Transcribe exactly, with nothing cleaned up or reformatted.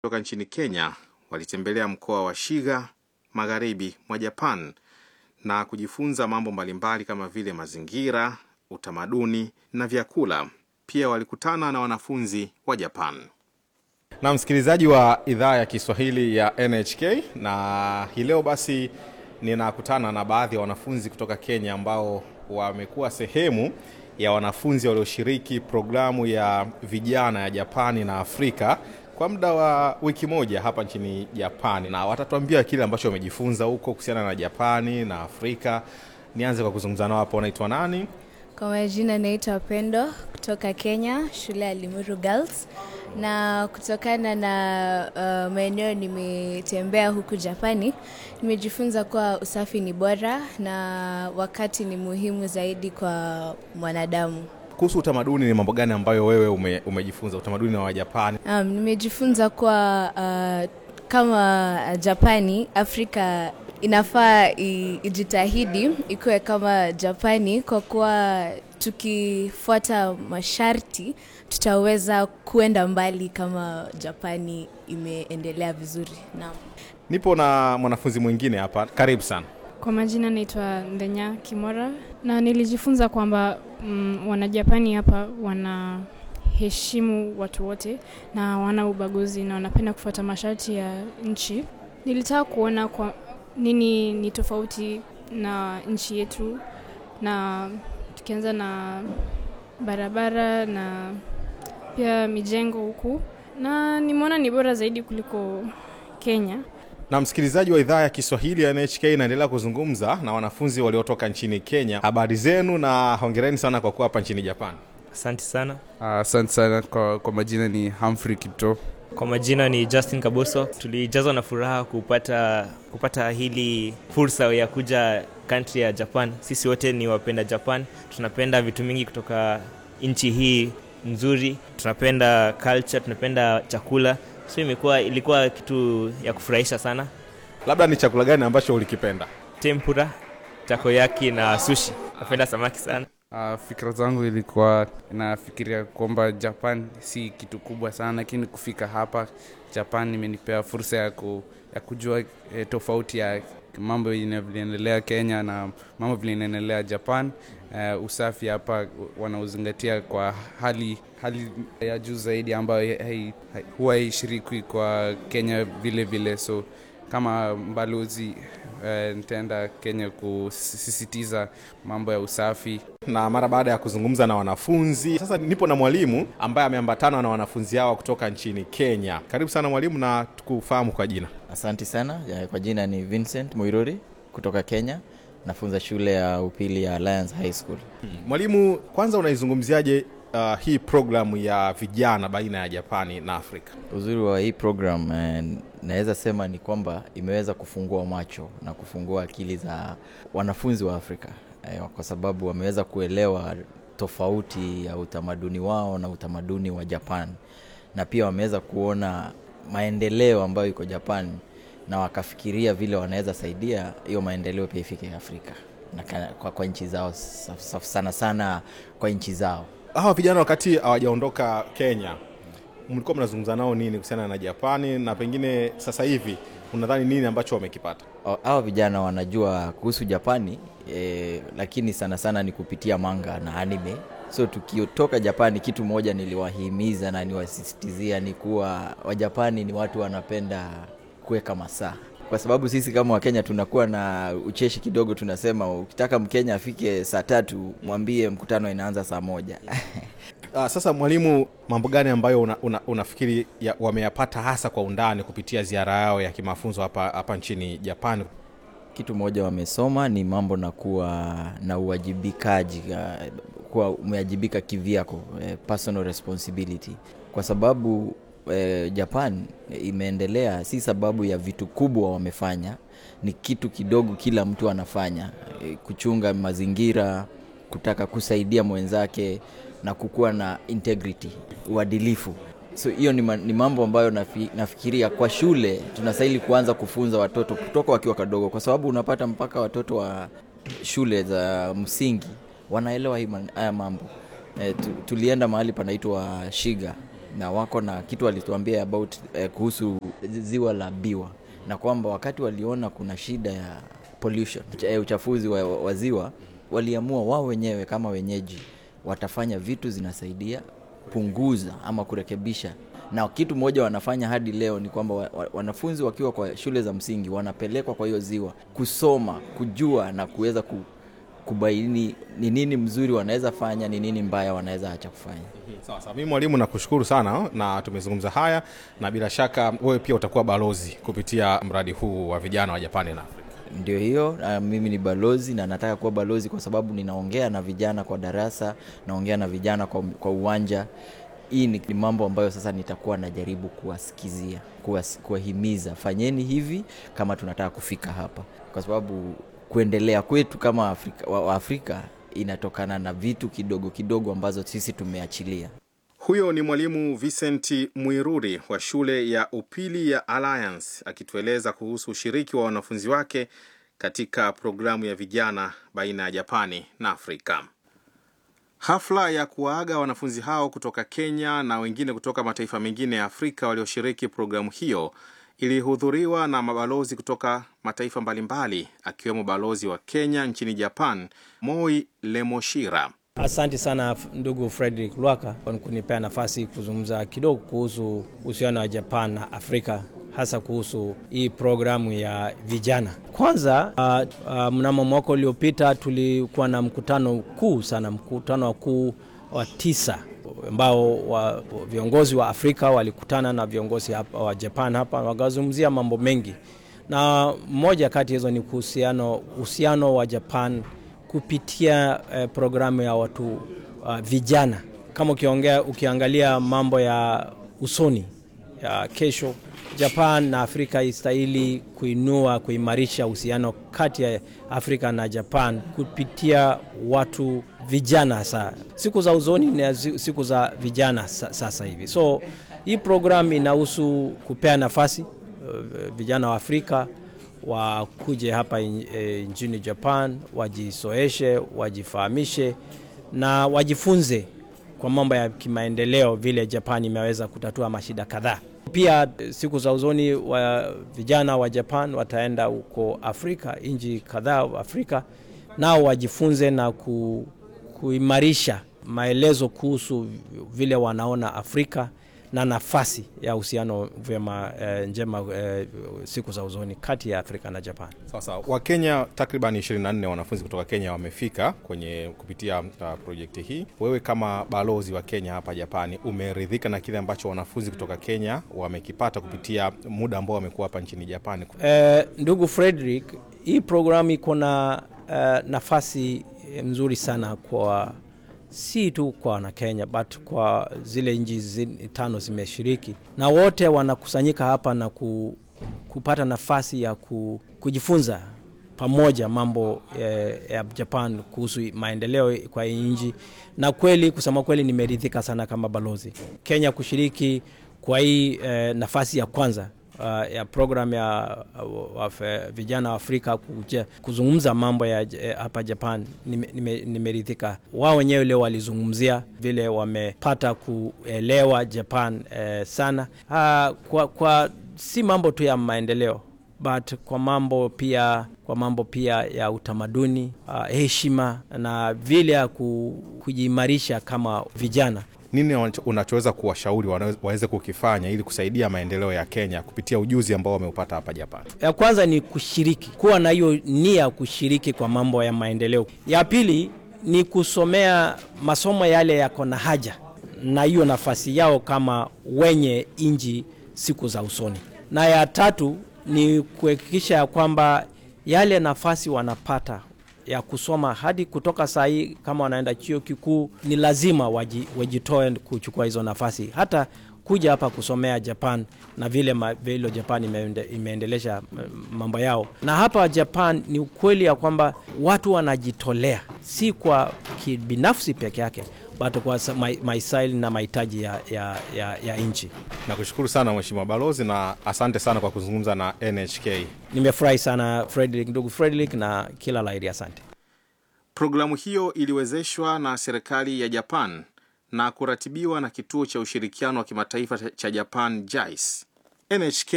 kutoka nchini Kenya walitembelea mkoa wa Shiga, magharibi mwa Japan, na kujifunza mambo mbalimbali kama vile mazingira, utamaduni na vyakula. Pia walikutana na wanafunzi wa Japan. Na msikilizaji wa idhaa ya Kiswahili ya N H K, na hii leo basi ninakutana na baadhi ya wanafunzi kutoka Kenya ambao wamekuwa sehemu ya wanafunzi walioshiriki programu ya vijana ya Japani na Afrika kwa muda wa wiki moja hapa nchini Japani, na watatuambia kile ambacho wamejifunza huko kuhusiana na Japani na Afrika. Nianze kwa kuzungumza nao hapo. Unaitwa nani? Kwa majina naitwa Pendo kutoka Kenya, shule ya Limuru Girls. Na kutokana na uh, maeneo nimetembea huku Japani, nimejifunza kuwa usafi ni bora na wakati ni muhimu zaidi kwa mwanadamu. Kuhusu utamaduni, ni mambo gani ambayo wewe ume, umejifunza utamaduni wa Japani? Um, nimejifunza kuwa uh, kama Japani, Afrika inafaa ijitahidi ikuwe kama Japani, kwa kuwa tukifuata masharti tutaweza kuenda mbali kama Japani imeendelea vizuri. Naam. Nipo na mwanafunzi mwingine hapa. Karibu sana. Kwa majina naitwa Ndenya Kimora, na nilijifunza kwamba mm, wana Japani hapa wanaheshimu watu wote na wana ubaguzi na wanapenda kufuata masharti ya nchi. Nilitaka kuona kwa nini ni tofauti na nchi yetu, na tukianza na barabara na pia mijengo huku, na nimeona ni bora zaidi kuliko Kenya. Na msikilizaji wa idhaa ya Kiswahili ya N H K, naendelea kuzungumza na wanafunzi waliotoka nchini Kenya. Habari zenu na hongereni sana kwa kuwa hapa nchini Japan. Asante sana. Asante uh, sana. Kwa, kwa majina ni Humphrey Kipto. Kwa majina ni Justin Kaboso. Tulijazwa na furaha kupata kupata hili fursa ya kuja country ya Japan. Sisi wote ni wapenda Japan. Tunapenda vitu mingi kutoka nchi hii nzuri. Tunapenda culture, tunapenda chakula. So imekuwa ilikuwa kitu ya kufurahisha sana. Labda ni chakula gani ambacho ulikipenda? Tempura, takoyaki na sushi. Napenda samaki sana. Uh, fikra zangu ilikuwa nafikiria kwamba Japan si kitu kubwa sana, lakini kufika hapa Japan imenipea fursa ya, ku, ya kujua eh, tofauti ya mambo yanavyoendelea Kenya na mambo yanaendelea Japan. Uh, usafi hapa wanauzingatia kwa hali hali ya juu zaidi ambayo hai, hai, huwa haishiriki kwa Kenya vile vile. So kama balozi uh, nitaenda Kenya kusisitiza mambo ya usafi. Na mara baada ya kuzungumza na wanafunzi, sasa nipo na mwalimu ambaye ameambatana na wanafunzi hao kutoka nchini Kenya. Karibu sana mwalimu, na tukufahamu kwa jina. Asante sana. Kwa jina ni Vincent Muiruri kutoka Kenya. Nafunza shule ya upili ya Alliance High School. Hmm. Mwalimu, kwanza unaizungumziaje uh, hii programu ya vijana baina ya Japani na Afrika? Uzuri wa hii program eh, naweza sema ni kwamba imeweza kufungua macho na kufungua akili za wanafunzi wa Afrika, eh, kwa sababu wameweza kuelewa tofauti ya utamaduni wao na utamaduni wa Japan, na pia wameweza kuona maendeleo ambayo iko Japan na wakafikiria vile wanaweza saidia hiyo maendeleo pia ifike Afrika na kwa, kwa nchi zao, sana sana kwa nchi zao. Hawa vijana wakati hawajaondoka Kenya, mlikuwa mnazungumza nao nini kuhusiana na Japani, na pengine sasa hivi unadhani nini ambacho wamekipata? Hawa vijana wanajua kuhusu Japani, e, lakini sana sana ni kupitia manga na anime. So tukiotoka Japani, kitu moja niliwahimiza na niwasisitizia ni kuwa Wajapani ni watu wanapenda kuweka masaa, kwa sababu sisi kama Wakenya tunakuwa na ucheshi kidogo, tunasema ukitaka Mkenya afike saa tatu mwambie mkutano inaanza saa moja. Uh, sasa mwalimu, mambo gani ambayo una, una, unafikiri ya, wameyapata hasa kwa undani kupitia ziara yao ya kimafunzo hapa hapa nchini Japan? Kitu moja wamesoma ni mambo na kuwa na uwajibikaji, kuwa umewajibika kivyako, personal responsibility, kwa sababu eh, Japan imeendelea si sababu ya vitu kubwa wamefanya, ni kitu kidogo kila mtu anafanya, eh, kuchunga mazingira, kutaka kusaidia mwenzake na kukua na integrity, uadilifu. So hiyo ni, ma, ni mambo ambayo nafi, nafikiria kwa shule tunastahili kuanza kufunza watoto kutoka wakiwa kadogo, kwa sababu unapata mpaka watoto wa shule za msingi wanaelewa haya mambo. E, tu, tulienda mahali panaitwa Shiga na wako na kitu walituambia about eh, kuhusu ziwa la Biwa, na kwamba wakati waliona kuna shida ya pollution, eh, uchafuzi wa, wa, wa ziwa, waliamua wao wenyewe kama wenyeji watafanya vitu zinasaidia punguza ama kurekebisha. Na kitu moja wanafanya hadi leo ni kwamba wa, wa, wanafunzi wakiwa kwa shule za msingi wanapelekwa kwa hiyo ziwa kusoma, kujua na kuweza ku, kubaini ni nini mzuri wanaweza fanya, ni nini mbaya wanaweza acha kufanya. Sawa sawa. Mimi mwalimu nakushukuru sana na tumezungumza haya, na bila shaka wewe pia utakuwa balozi kupitia mradi huu wa vijana wa Japani na Afrika. Ndio hiyo, uh, mimi ni balozi na nataka kuwa balozi kwa sababu ninaongea na vijana kwa darasa, naongea na vijana kwa, kwa uwanja. Hii ni mambo ambayo sasa nitakuwa najaribu kuwasikizia, kuwahimiza, fanyeni hivi kama tunataka kufika hapa. Kwa sababu kuendelea kwetu kama Afrika, wa Afrika inatokana na vitu kidogo kidogo ambazo sisi tumeachilia. Huyo ni mwalimu Vincent Mwiruri wa shule ya upili ya Alliance akitueleza kuhusu ushiriki wa wanafunzi wake katika programu ya vijana baina ya Japani na Afrika. Hafla ya kuwaaga wanafunzi hao kutoka Kenya na wengine kutoka mataifa mengine ya Afrika walioshiriki programu hiyo ilihudhuriwa na mabalozi kutoka mataifa mbalimbali, akiwemo balozi wa Kenya nchini Japan, Moi Lemoshira. Asante sana ndugu Frederick Lwaka kwa kunipea nafasi kuzungumza kidogo kuhusu uhusiano wa Japan na Afrika, hasa kuhusu hii programu ya vijana. Kwanza uh, uh, mnamo mwaka uliopita tulikuwa na mkutano kuu sana, mkutano kuu wa tisa ambao wa, viongozi wa Afrika walikutana na viongozi hapa wa Japan hapa, wakazungumzia mambo mengi. Na moja kati hizo ni kuhusiano uhusiano wa Japan kupitia eh, programu ya watu uh, vijana. Kama ukiongea ukiangalia mambo ya usoni ya kesho, Japan na Afrika istahili kuinua, kuimarisha uhusiano kati ya Afrika na Japan kupitia watu vijana. Sasa siku za usoni ni siku za vijana sasa hivi. So hii program inahusu kupea nafasi uh, vijana wa Afrika wa kuje hapa nchini Japan, wajisoeshe, wajifahamishe na wajifunze kwa mambo ya kimaendeleo vile Japan imeweza kutatua mashida kadhaa. Pia siku za usoni wa vijana wa Japan wataenda huko Afrika, nchi kadhaa Afrika, nao wajifunze na ku, kuimarisha maelezo kuhusu vile wanaona Afrika na nafasi ya uhusiano vyema eh, njema eh, siku za usoni kati ya Afrika na Japan. Sasa wa Kenya takriban ishirini na nne wanafunzi kutoka Kenya wamefika kwenye kupitia uh, projekti hii. Wewe kama balozi wa Kenya hapa Japani, umeridhika na kile ambacho wanafunzi kutoka Kenya wamekipata kupitia muda ambao wamekuwa hapa nchini Japani? Eh, ndugu Frederick, hii programu iko na uh, nafasi nzuri sana kwa si tu kwa na Kenya but kwa zile nchi tano zimeshiriki, na wote wanakusanyika hapa na ku, kupata nafasi ya ku, kujifunza pamoja mambo eh, ya Japan kuhusu maendeleo kwa nchi. Na kweli kusema kweli nimeridhika sana kama balozi Kenya kushiriki kwa hii eh, nafasi ya kwanza Uh, ya program ya uh, uh, vijana wa Afrika kuja kuzungumza mambo ya uh, hapa Japan. Nimeridhika nime, nime wao wenyewe leo walizungumzia vile wamepata kuelewa Japan uh, sana uh, kwa, kwa si mambo tu ya maendeleo but kwa mambo pia kwa mambo pia ya utamaduni, uh, heshima na vile ya kujiimarisha kama vijana. Nini unachoweza kuwashauri waweze kukifanya ili kusaidia maendeleo ya Kenya kupitia ujuzi ambao wameupata hapa Japan? Ya kwanza ni kushiriki, kuwa na hiyo nia kushiriki kwa mambo ya maendeleo. Ya pili ni kusomea masomo yale yako na haja na hiyo nafasi yao kama wenye inji siku za usoni. Na ya tatu ni kuhakikisha kwamba yale nafasi wanapata ya kusoma hadi kutoka sahi kama wanaenda chuo kikuu, ni lazima waji, wajitoe kuchukua hizo nafasi hata kuja hapa kusomea Japan na vile ma, vile Japan imeende, imeendelesha mambo yao. Na hapa Japan ni ukweli ya kwamba watu wanajitolea si kwa kibinafsi peke yake but kwa maslahi na mahitaji ya, ya, ya, ya nchi. Nakushukuru sana Mheshimiwa Balozi na asante sana kwa kuzungumza na N H K. Nimefurahi sana Frederick, ndugu Frederick, na kila laheri, asante. Programu hiyo iliwezeshwa na serikali ya Japan na kuratibiwa na kituo cha ushirikiano wa kimataifa cha Japan J I C E. N H K